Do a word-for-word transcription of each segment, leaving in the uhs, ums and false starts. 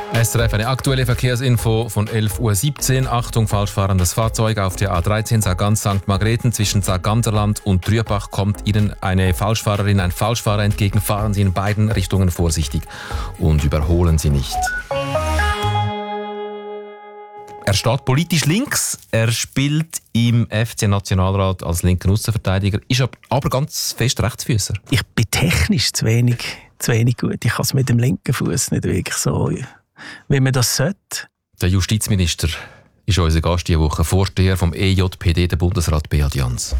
S R F, eine aktuelle Verkehrsinfo von elf Uhr siebzehn. Achtung, falsch fahrendes Fahrzeug auf der A dreizehn Sargans Sankt Margrethen. Zwischen Sarganserland und Trürbach kommt Ihnen eine Falschfahrerin, ein Falschfahrer entgegen. Fahren Sie in beiden Richtungen vorsichtig und überholen Sie nicht. Er steht politisch links, er spielt im F C-Nationalrat als linker Aussenverteidiger, ist aber ganz fest Rechtsfüßer. Ich bin technisch zu wenig, zu wenig gut. Ich kann es mit dem linken Fuß nicht wirklich so, wie man das sollte. Der Justizminister ist unser Gast diese Woche, Vorsteher vom E J P D, der Bundesrat Beat Jans.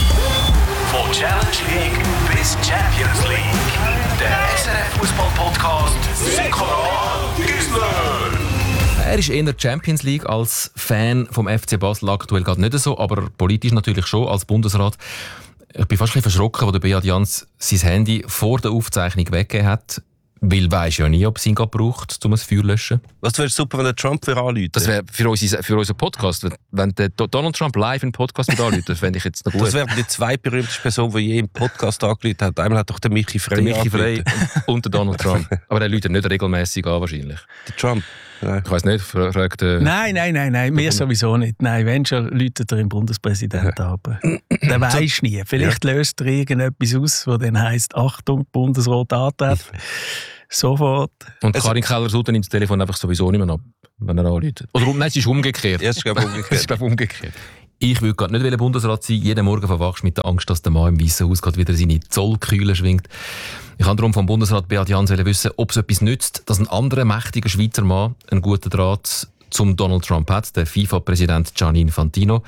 Von Challenge League bis Champions League. Der S R F-Fußball-Podcast Sikora Gisler. Er ist eher Champions League als Fan vom F C Basel aktuell gerade nicht so, aber politisch natürlich schon als Bundesrat. Ich bin fast ein bisschen verschrocken, als der Beat Jans sein Handy vor der Aufzeichnung weggegeben hat, weil weisst ja nie, ob es ihn gerade braucht, um ein Feuer zu löschen. Was wäre super, wenn der Trump wieder anruft? Das wäre für, unsere, für unseren Podcast. Wenn der Donald Trump live einen Podcast mit anruft, das fände ich jetzt noch gut. Das wären die zwei berühmtesten Personen, die je im Podcast angerufen hat. Einmal hat doch der Michi Frey Der Michi Frey und der Donald Trump. Aber der läutet nicht regelmäßig an wahrscheinlich. Der Trump? Nein. Ich weiss nicht, fragt... Äh, nein, nein, nein, nein, mir sowieso nicht. Nein, wenn schon, läutet er im Bundespräsidenten ja. ab. Der weisst nie. Vielleicht ja. löst er irgendetwas aus, das dann heisst, Achtung, Bundesrat antreffen. Sofort. Und Karin Keller-Sutter nimmt das Telefon einfach sowieso nicht mehr ab, wenn er anruft. Oder nein, es ist umgekehrt. Ja, es ist, glaube ich, umgekehrt. es ist, glaube ich, umgekehrt. Ich will gerade nicht Bundesrat sein. Jeden Morgen verwachst mit der Angst, dass der Mann im Weißen Haus gerade wieder seine Zollkühle schwingt. Ich kann darum vom Bundesrat Beat Jans wissen, ob es etwas nützt, dass ein anderer mächtiger Schweizer Mann einen guten Draht zum Donald Trump hat, der FIFA-Präsident Gianni Infantino.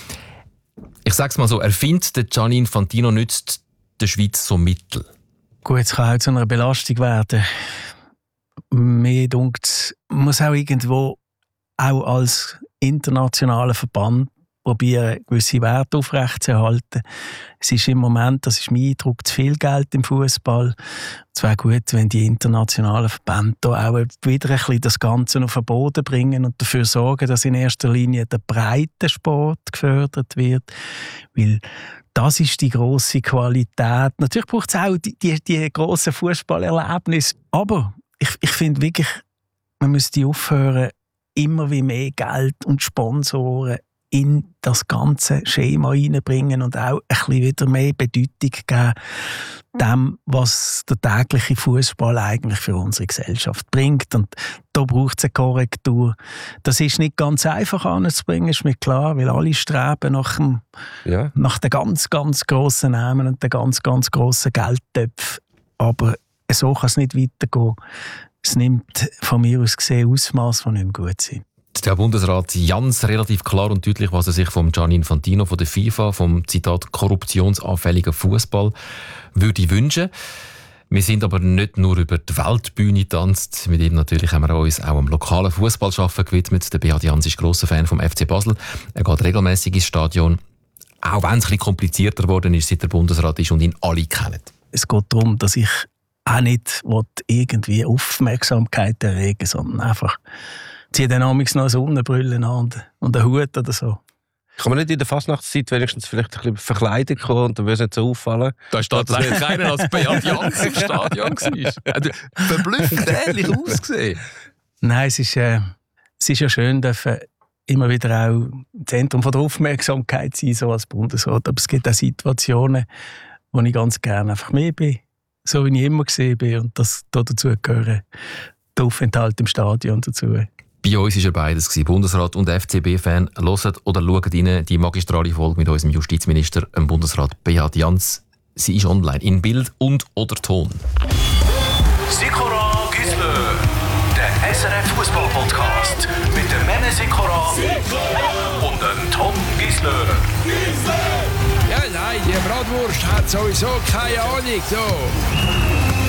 Ich sage es mal so, er findet, der Gianni Infantino nützt der Schweiz so Mittel. Gut, es kann auch zu einer Belastung werden. Mir denkt, man muss auch irgendwo auch als internationaler Verband probieren, gewisse Werte aufrechtzuerhalten. Es ist im Moment, das ist mein Eindruck, zu viel Geld im Fußball. Es wäre gut, wenn die internationalen Verbände da auch wieder ein bisschen das Ganze auf den Boden bringen und dafür sorgen, dass in erster Linie der breite Sport gefördert wird. Weil das ist die grosse Qualität. Natürlich braucht es auch die, die, die grossen Fußballerlebnisse. Aber ich, ich finde wirklich, man müsste aufhören, immer wie mehr Geld und Sponsoren in das ganze Schema reinbringen und auch ein bisschen wieder mehr Bedeutung geben dem, was der tägliche Fußball eigentlich für unsere Gesellschaft bringt. Und da braucht es eine Korrektur. Das ist nicht ganz einfach anzubringen, ist mir klar, weil alle streben nach, dem, ja. nach den ganz, ganz grossen Namen und den ganz, ganz grossen Geldtöpfen. Aber so kann es nicht weitergehen. Es nimmt von mir aus gesehen Ausmaße, die nicht mehr gut sind. Der Bundesrat Jans relativ klar und deutlich, was er sich vom Gianni Infantino, von der FIFA, vom Zitat korruptionsanfälligen Fußball würde wünschen. Wir sind aber nicht nur über die Weltbühne getanzt. Mit ihm natürlich haben wir uns auch am lokalen Fußballschaffen gewidmet. Der Beat Jans ist grosser Fan vom F C Basel. Er geht regelmäßig ins Stadion. Auch wenn es ein bisschen komplizierter geworden ist, seit der Bundesrat ist und ihn alle kennen. Es geht darum, dass ich auch nicht irgendwie Aufmerksamkeit erregen, sondern einfach ziehe dann amigs noch eine Sonnenbrille an und einen Hut oder so. Kann man nicht in der Fastnachtszeit wenigstens vielleicht ein bisschen verkleidet kommen und dann würde es nicht so auffallen? Da steht leider keiner, als Beat Jans im Stadion war. Er hat verblüffend ähnlich ausgesehen. Nein, es ist, äh, es ist ja schön, dürfen immer wieder auch im Zentrum von der Aufmerksamkeit sein, so als Bundesrat. Aber es gibt auch Situationen, wo ich ganz gerne einfach mehr bin, so wie ich immer gesehen bin. Und das da dazu gehören der Aufenthalt im Stadion dazu. Bei uns war er beides, Bundesrat und F C B-Fan. Hört oder schaut rein die magistrale Folge mit unserem Justizminister, dem Bundesrat Beat Jans. Sie ist online, in Bild und oder Ton. Sikora Gisler, der S R F-Fußball-Podcast mit dem Mene Sikora und dem Tom Gisler. Ja, nein, die Bratwurst hat sowieso keine Ahnung. So.